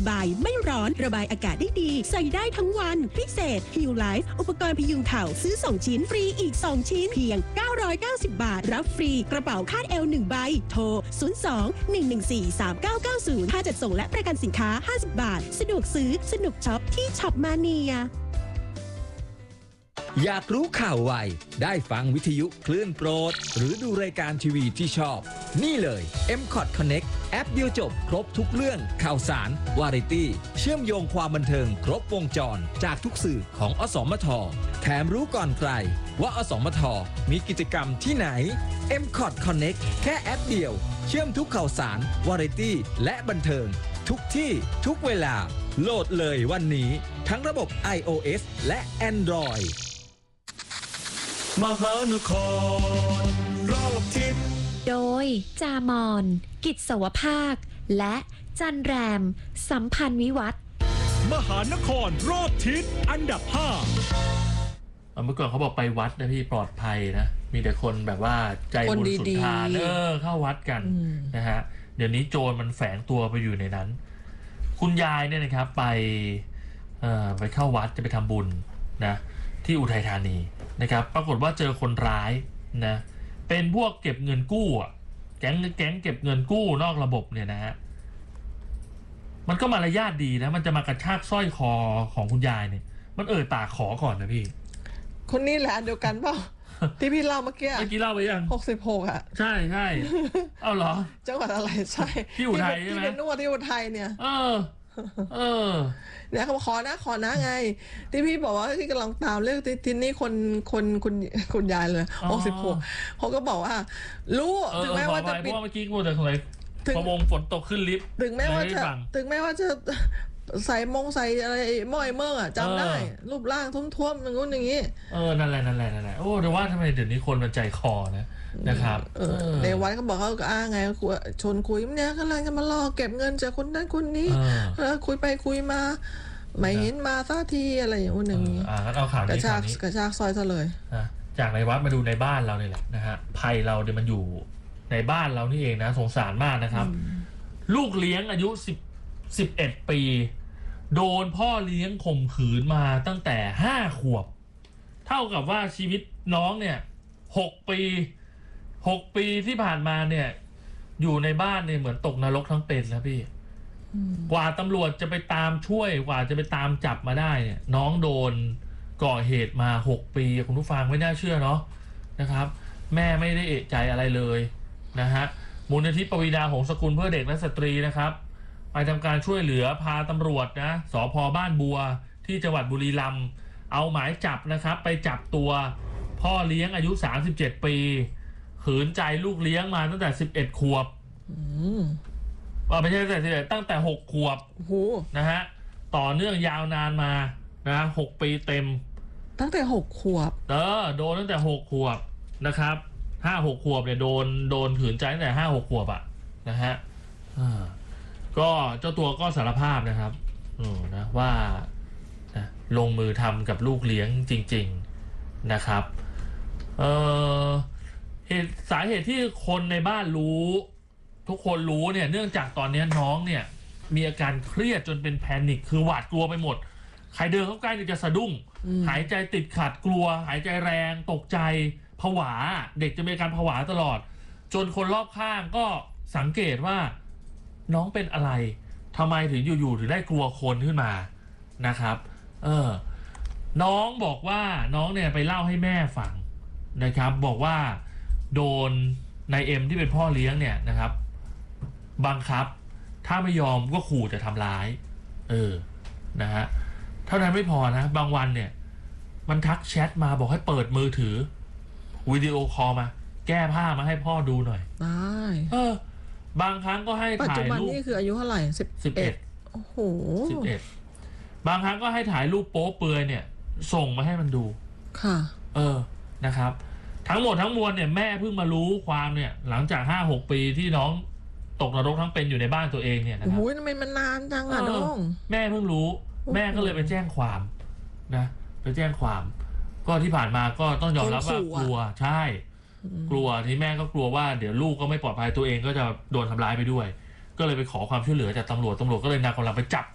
บายไม่ร้อนระบายอากาศได้ดีใส่ได้ทั้งวันพิเศษ Heal Life อุปกรณ์พยุงเข่าซื้อ2ชิ้นฟรีอีก2ชิ้นเพียง990 บาทรับฟรีกระเป๋าคาดเอว1ใบโทร02-114-3990ค่าจัดส่งและประกันสินค้า50 บาทสะดวกซื้อสนุกช็อปที่ช็อปมาเนียอยากรู้ข่าวไวได้ฟังวิทยุคลื่นโปรดหรือดูรายการทีวีที่ชอบนี่เลย M-Cot Connect แอปเดียวจบครบทุกเรื่องข่าวสารวาไรตี้เชื่อมโยงความบันเทิงครบวงจรจากทุกสื่อของอสมทแถมรู้ก่อนใครว่าอสมทมีกิจกรรมที่ไหน M-Cot Connect แค่แอปเดียวเชื่อมทุกข่าวสารวาไรตี้และบันเทิงทุกที่ทุกเวลาโหลดเลยวันนี้ทั้งระบบ iOS และ Android มหานครรอบทิศโดยจามอนกิจสวภาคและจันแรมสัมพันธ์วิวัฒน์มหานครรอบทิศอันดับ5เมื่อก่อนเขาบอกไปวัดนะพี่ปลอดภัยนะมีแต่คนแบบว่าใจบุญสุนทานเข้าวัดกันนะฮะเดี๋ยวนี้โจรมันแฝงตัวไปอยู่ในนั้นคุณยายเนี่ยนะครับไปเข้าวัดจะไปทำบุญนะที่อุทัยธานีนะครับปรากฏว่าเจอคนร้ายนะเป็นพวกเก็บเงินกู้อ่ะแก๊งเก็บเงินกู้นอกระบบเนี่ยนะฮะมันก็มารยาทดีนะมันจะมากระชากสร้อยคอของคุณยายเนี่ยมันปากขอก่อนนะพี่คนนี้แหละเดียวกันเปล่า ที่พี่เล่าเมื่อกี้เล่าไปยัง 66อ่ะใช่เอาเหรอจังหวัดอะไรใช่ที่อุทัยใช่ไหมที่เป็นนวดที่อุทัยเนี่ยเนี่ยเขาขอนะไงที่พี่บอกว่าที่กำลังตามเรื่องที่นี่คุณยายเลย66เขาก็บอกว่ารู้ถึงแม้ว่าจะปิดเมื่อกี้กูแต่อะไรพอวงฝนตกขึ้นลิฟต์ถึงแม้ว่าจะใส่อะไรเมื่ออ่ะจำได้รูปร่างท้วมๆอย่างงู้นอย่างงี้นั่นแหละโอ้แต่ว่าทำไมเดี๋ยวนี้คนมันใจคอนะครับในวันเขาบอกเขาไงชวนคุยเนี่ยกำลังจะมาล่อเก็บเงินจากคนนั้นคนนี้คุยไปคุยมาไม่เห็นมาท่าทีอะไรอย่างนู้นอย่างนี้เอาข่าวนี้กระชากซอยซะเลยจากในวัดมาดูในบ้านเราเนี่ยแหละนะฮะภัยเราเนี่ยมันอยู่ในบ้านเรานี่เองนะสงสารมากนะครับลูกเลี้ยงอายุ11 ปีโดนพ่อเลี้ยงข่มขืนมาตั้งแต่5 ขวบเท่ากับว่าชีวิตน้องเนี่ย6 ปีที่ผ่านมาเนี่ยอยู่ในบ้านเนี่ยเหมือนตกนรกทั้งเป็นแล้วพี่กว่าตำรวจจะไปตามช่วยกว่าจะไปตามจับมาได้เนี่ยน้องโดนก่อเหตุมา6 ปีคุณผู้ฟังไม่น่าเชื่อเนาะนะครับแม่ไม่ได้เอะใจอะไรเลยนะฮะมูลนิธิปวีณาหงส์สกุลเพื่อเด็กและสตรีนะครับไปทำการช่วยเหลือพาตำรวจนะสภ.บ้านบัวที่จังหวัดบุรีรัมย์เอาหมายจับนะครับไปจับตัวพ่อเลี้ยงอายุ37 ปีขืนใจลูกเลี้ยงมาตั้งแต่11 ขวบไม่ใช่ตั้งแต่6 ขวบนะฮะต่อเนื่องยาวนานมานะ6 ปีเต็มตั้งแต่6 ขวบโดนตั้งแต่6 ขวบนะครับ5-6 ขวบเนี่ยโดนขืนใจตั้งแต่5-6 ขวบอ่ะนะฮะก็เจ้าตัวก็สารภาพนะครับนะว่าลงมือทำกับลูกเลี้ยงจริงๆนะครับสาเหตุที่คนในบ้านรู้ทุกคนรู้เนี่ยเนื่องจากตอนนี้น้องเนี่ยมีอาการเครียดจนเป็นแพนิคคือหวาดกลัวไปหมดใครเดินเข้าใกล้จะสะดุ้งหายใจติดขัดกลัวหายใจแรงตกใจผวาเด็กจะมีอาการผวาตลอดจนคนรอบข้างก็สังเกตว่าน้องเป็นอะไรทำไมถึงอยู่ๆถึงได้กลัวคนขึ้นมานะครับน้องบอกว่าน้องเนี่ยไปเล่าให้แม่ฟังนะครับบอกว่าโดนนายเอ็มที่เป็นพ่อเลี้ยงเนี่ยนะครับบังคับถ้าไม่ยอมก็ขู่จะทำร้ายนะฮะเท่านั้นไม่พอนะบางวันเนี่ยมันทักแชทมาบอกให้เปิดมือถือวิดีโอคอลมาแก้ผ้ามาให้พ่อดูหน่อยได้บางครั้งก็ให้ถ่ายรูปปัจจุบันนี่คืออายุเท่าไหร่11โอ้โห 11บางครั้งก็ให้ถ่ายรูปโป๊เปลือยเนี่ยส่งมาให้มันดูค่ะนะครับทั้งหมดทั้งมวลเนี่ยแม่เพิ่งมารู้ความเนี่ยหลังจาก 5-6 ปีที่น้องตกนรกทั้งเป็นอยู่ในบ้านตัวเองเนี่ยนะครับโอ้ยทำไมมันนานจังอ่ะน้องแม่เพิ่งรู้แม่ก็เลยไปแจ้งความนะไปแจ้งความก็ที่ผ่านมาก็ต้องยอมรับว่ากลัวใช่กลัวที่แม่ก็กลัวว่าเดี๋ยวลูกก็ไม่ปลอดภัยตัวเองก็จะโดนทำร้ายไปด้วยก็เลยไปขอความช่วยเหลือจากตำรวจก็เลยนำกำลังไปจับ